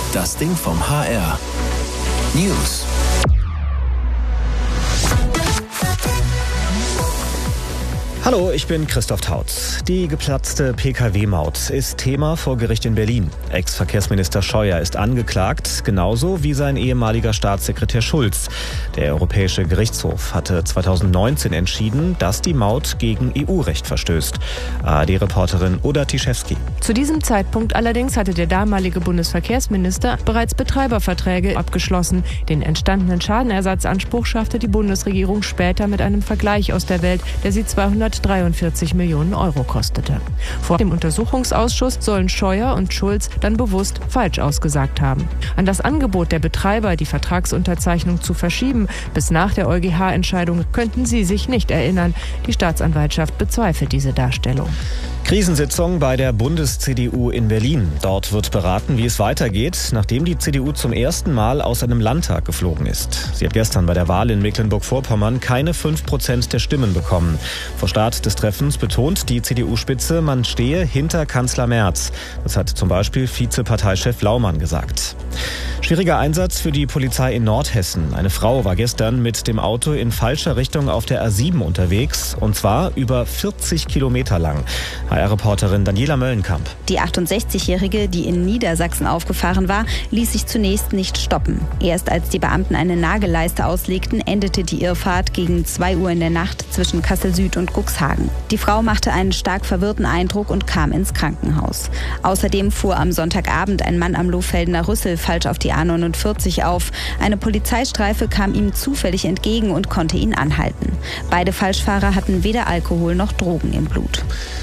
Das Ding vom HR. News. Hallo, ich bin Christoph Tautz. Die geplatzte Pkw-Maut ist Thema vor Gericht in Berlin. Ex-Verkehrsminister Scheuer ist angeklagt, genauso wie sein ehemaliger Staatssekretär Schulz. Der Europäische Gerichtshof hatte 2019 entschieden, dass die Maut gegen EU-Recht verstößt. ARD-Reporterin Oda Tischewski. Zu diesem Zeitpunkt allerdings hatte der damalige Bundesverkehrsminister bereits Betreiberverträge abgeschlossen. Den entstandenen Schadenersatzanspruch schaffte die Bundesregierung später mit einem Vergleich aus der Welt, der sie 243 Millionen Euro kostete. Vor dem Untersuchungsausschuss sollen Scheuer und Schulz dann bewusst falsch ausgesagt haben. An das Angebot der Betreiber, die Vertragsunterzeichnung zu verschieben, bis nach der EuGH-Entscheidung, könnten sie sich nicht erinnern. Die Staatsanwaltschaft bezweifelt diese Darstellung. Krisensitzung bei der Bundes-CDU in Berlin. Dort wird beraten, wie es weitergeht, nachdem die CDU zum ersten Mal aus einem Landtag geflogen ist. Sie hat gestern bei der Wahl in Mecklenburg-Vorpommern keine 5% der Stimmen bekommen. Vor Start des Treffens betont die CDU-Spitze, man stehe hinter Kanzler Merz. Das hat zum Beispiel Vizeparteichef Laumann gesagt. Schwieriger Einsatz für die Polizei in Nordhessen. Eine Frau war gestern mit dem Auto in falscher Richtung auf der A7 unterwegs, und zwar über 40 Kilometer lang. HR-Reporterin Daniela Möllenkamp. Die 68-Jährige, die in Niedersachsen aufgefahren war, ließ sich zunächst nicht stoppen. Erst als die Beamten eine Nagelleiste auslegten, endete die Irrfahrt gegen 2 Uhr in der Nacht zwischen Kassel-Süd und Cuxhagen. Die Frau machte einen stark verwirrten Eindruck und kam ins Krankenhaus. Außerdem fuhr am Sonntagabend ein Mann am Lohfeldener Rüssel falsch auf die A49 auf. Eine Polizeistreife kam ihm zufällig entgegen und konnte ihn anhalten. Beide Falschfahrer hatten weder Alkohol noch Drogen im Blut.